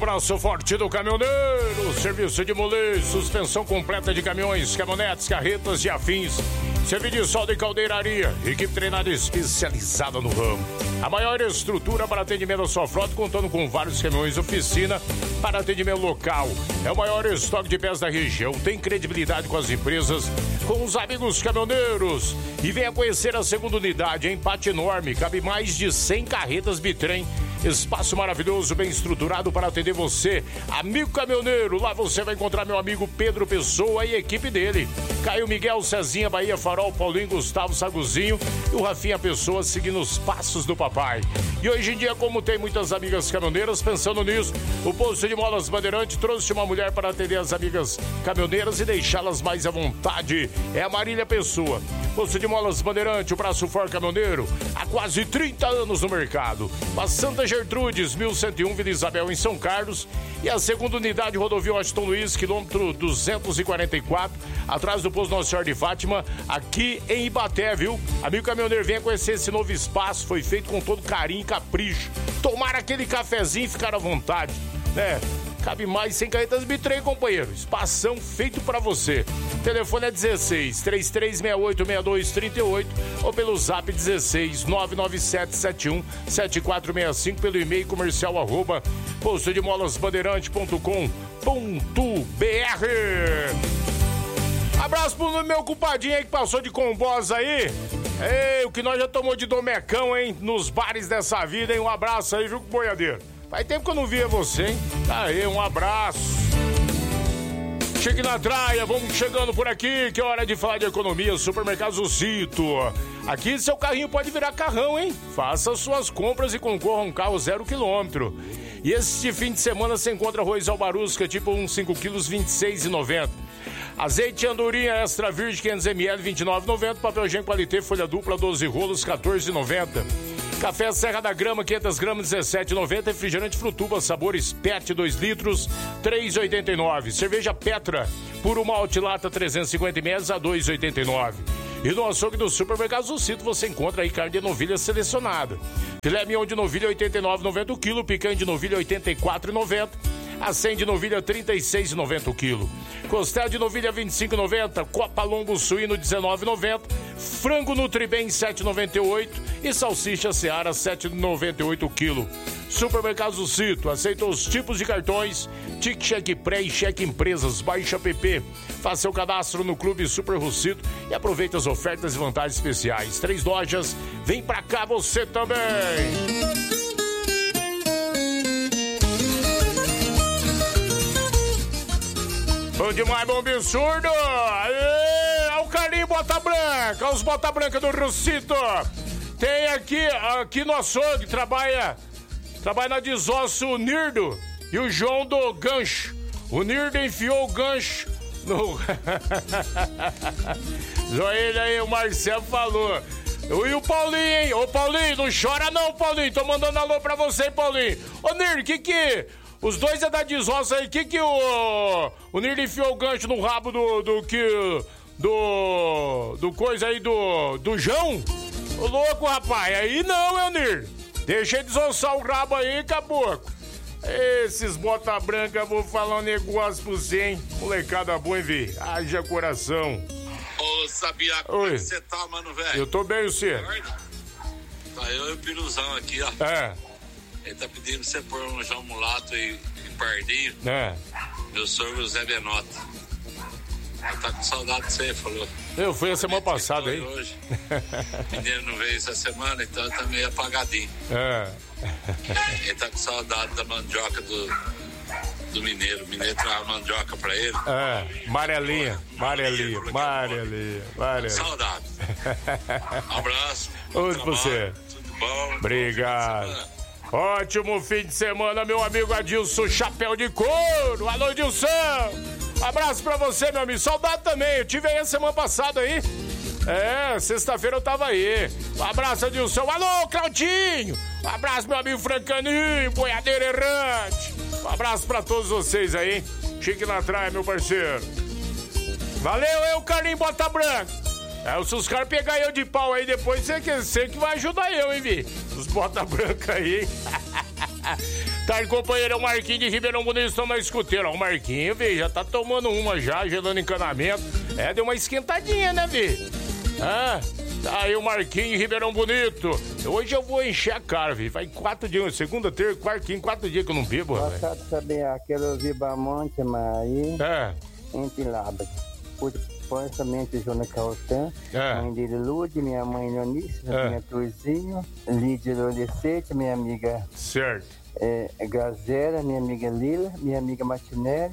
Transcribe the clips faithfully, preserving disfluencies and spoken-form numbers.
braço forte do caminhoneiro, serviço de molejo, suspensão completa de caminhões, caminhonetes, carretas e afins, serviço de solda e caldeiraria, equipe treinada especializada no ramo. A maior estrutura para atendimento à sua frota, contando com vários caminhões de oficina para atendimento local. É o maior estoque de peças da região, tem credibilidade com as empresas, com os amigos caminhoneiros. E venha conhecer a segunda unidade, em Pátio Enorme, cabe mais de cem carretas bitrem. Espaço maravilhoso, bem estruturado para atender você, amigo caminhoneiro. Lá você vai encontrar meu amigo Pedro Pessoa e a equipe dele. Caio Miguel, Cezinha, Bahia Farol, Paulinho, Gustavo, Saguzinho e o Rafinha Pessoa seguindo os passos do papai. E hoje em dia, como tem muitas amigas caminhoneiras, pensando nisso, o Posto de Molas Bandeirante trouxe uma mulher para atender as amigas caminhoneiras e deixá-las mais à vontade. É a Marília Pessoa. Posto de Molas Bandeirante, o braço forte caminhoneiro, há quase trinta anos no mercado. A Santa Gertrudes, mil cento e um, Vila Isabel, em São Carlos. E a segunda unidade, rodovia Washington Luiz, quilômetro duzentos e quarenta e quatro, atrás do posto Nossa Senhora de Fátima, aqui em Ibaté, viu? Amigo caminhoneiro, venha conhecer esse novo espaço, foi feito com todo carinho e capricho. Tomar aquele cafezinho e ficar à vontade, né? Cabe mais sem carretas bitrem, companheiro. Espação feito pra você. O telefone é dezesseis, trinta e três sessenta e oito, sessenta e dois trinta e oito ou pelo zap dezesseis, nove nove sete sete um sete quatro seis cinco, pelo e-mail comercial arroba posto de molas bandeirante ponto com ponto b r. Abraço pro meu culpadinho aí que passou de Combosa aí. Ei, o que nós já tomou de domecão, hein? Nos bares dessa vida, hein? Um abraço aí, viu, boiadeiro? Faz tempo que eu não via você, hein? Aí, um abraço. Chegue na traia, vamos chegando por aqui, que é hora de falar de economia. Supermercado Zucito. Aqui seu carrinho pode virar carrão, hein? Faça suas compras e concorra a um carro zero quilômetro. E este fim de semana você encontra arroz albarusca, tipo uns cinco quilos, vinte e seis reais e noventa centavos. Azeite andorinha extra virgem, quinhentos mililitros, vinte e nove reais e noventa centavos. Papel higiênico Qualité, folha dupla, doze rolos, quatorze reais e noventa centavos. Café Serra da Grama, quinhentas gramas, dezessete reais e noventa centavos. Refrigerante Frutuba, sabores Pet, dois litros, três reais e oitenta e nove centavos. Cerveja Petra, puro malte lata, trezentos e cinquenta mililitros, a dois reais e oitenta e nove centavos. E no açougue do Supermercado Zucito você encontra aí carne de novilha selecionada. Filé mignon de novilha, oitenta e nove reais e noventa centavos o quilo. Picanha de novilha, oitenta e quatro reais e noventa centavos. Acém de novilha, trinta e seis reais e noventa centavos o quilo. Costela de novilha, vinte e cinco reais e noventa centavos. Copa Longo Suíno, dezenove reais e noventa centavos. Frango Nutribem, sete reais e noventa e oito centavos. E salsicha Seara, sete reais e noventa e oito centavos o quilo. Supermercado Zucito, aceita os tipos de cartões, Tic Cheque Pré e Cheque Empresas. Baixa app, faça seu cadastro no Clube Super Zucito e aproveite as ofertas e vantagens especiais. Três lojas, vem pra cá você também! Bom demais, bom absurdo! Aê, olha o Carlinho Bota Branca, olha os Bota Branca do Rucito. Tem aqui, aqui no açougue, trabalha, trabalha na desosso o Nirdo e o João do Gancho. O Nirdo enfiou o gancho no... Olha aí, o Marcelo falou. E o Paulinho, hein? Ô, Paulinho, não chora não, Paulinho. Tô mandando alô pra você, hein, Paulinho. Ô, Nirdo, que que... Os dois é da desossa aí, que que o... O Nirdo enfiou o gancho no rabo do... Do que... Do... Do coisa aí do... Do João? Ô, louco, rapaz. Aí não, meu Nirdo. Deixa ele desossar o rabo aí, caboclo. Esses bota branca, vou falar um negócio pra você, hein? Molecada boa, hein, vi? Haja coração. Ô, Sabia, como é que você tá, mano, velho? Eu tô bem, você? Tá, eu e o Piruzão aqui, ó. É. Ele tá pedindo pra você pôr um João Mulato e, e Pardinho. É. Meu sogro Zé Benota. Ele tá com saudade de você, falou. Eu fui a semana passada aí. Hoje. O menino não veio essa semana, então ele tá meio apagadinho. É. Ele tá com saudade da mandioca do, do mineiro. O mineiro traz mandioca pra ele. É, amarelinha, amarelinha, amarelinha, amarelinha. Saudade. Um abraço. Outro pra você. Tudo bom? Obrigado. Ótimo fim de semana, meu amigo Adilson Chapéu de Couro. Alô, Adilson. Abraço pra você, meu amigo. Saudade também. Eu tive aí a semana passada aí. É, sexta-feira eu tava aí. Um abraço, Adilson. Alô, Claudinho. Um abraço, meu amigo Francaninho, boiadeiro errante. Um abraço pra todos vocês aí. Chique na traia, meu parceiro. Valeu, eu, Carlinho Bota Branca. É, se os caras pegarem eu de pau aí depois, você que, você que vai ajudar eu, hein, Vi? Os Bota Branca aí, hein? Tarde, companheiro, é o Marquinhos de Ribeirão Bonito, estão na escuteira. O Marquinhos, velho, já tá tomando uma já, gelando encanamento. É, deu uma esquentadinha, né, velho? Ah, tá aí o Marquinhos de Ribeirão Bonito. Hoje eu vou encher a cara, velho. Vai quatro dias, segunda, terça, quarta, quinta, quatro dias que eu não bebo, velho. Gostado de saber aquele Vibamonte, mas aí... É. Entilada. Principalmente Jona Caltã, é. Mãe dele Lude, minha mãe Leonice, é. minha Turzinho, Lídia Lolicete, minha amiga certo. É, Gazera, minha amiga Lila, minha amiga Martinelli,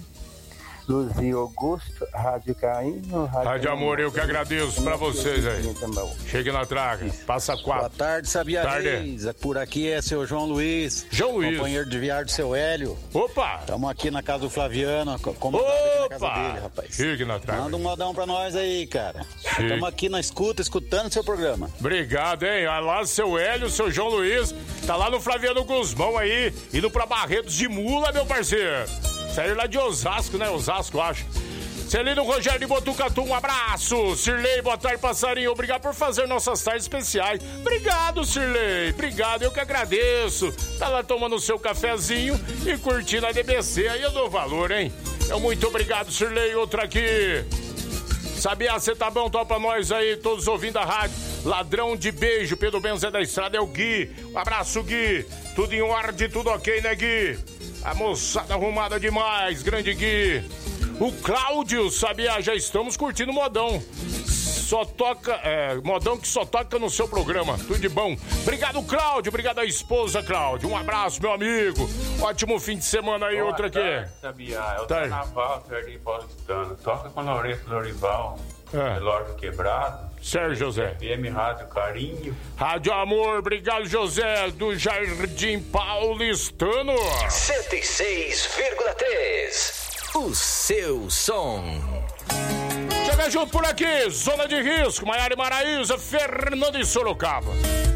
Luzia Augusto, Rádio Caíno, Rádio, Rádio Amor, eu que agradeço pra vocês aí. Chegue na traga, passa quatro. Boa tarde, Sabia Reis. Por aqui é seu João Luiz. João Luiz. Companheiro de viagem do seu Hélio. Opa! Estamos aqui na casa do Flaviano, como Opa! aqui na casa dele, rapaz. Chegue na traga. Manda um modão pra nós aí, cara. Estamos aqui na escuta, escutando seu programa. Obrigado, hein? Olha lá, seu Hélio, seu João Luiz. Tá lá no Flaviano Guzmão aí, indo pra Barretos de Mula, meu parceiro. Saiu lá de Osasco, né? Osasco, acho. Celino Rogério de Botucatu, um abraço. Sirlei, boa tarde, passarinho. Obrigado por fazer nossas tardes especiais. Obrigado, Sirlei. Obrigado, eu que agradeço. Tá lá tomando o seu cafezinho e curtindo a D B C. Aí eu dou valor, hein? Eu muito obrigado, Sirlei. Outra aqui. Sabia, você tá bom? Topa nós aí, todos ouvindo a rádio. Ladrão de beijo, Pedro Benzer da Estrada é o Gui. Um abraço, Gui. Tudo em ordem, tudo ok, né, Gui? A moçada arrumada demais, grande Gui. O Cláudio, sabia, já estamos curtindo modão. Só toca, é, modão que só toca no seu programa. Tudo de bom. Obrigado, Cláudio. Obrigado à esposa, Cláudio. Um abraço, meu amigo. Ótimo fim de semana aí, Boa outra aqui. Tarde, sabia, é o tarde. Carnaval, Jardim Paulistano. Toca com Lourenço Lorival. É. Relógio quebrado. Sérgio José. F M Rádio Carinho. Rádio Amor, obrigado, José, do Jardim Paulistano. cento e seis vírgula três. O seu som. Chega junto por aqui, Zona de Risco, Maiara e Maraíza, Fernando e Sorocaba.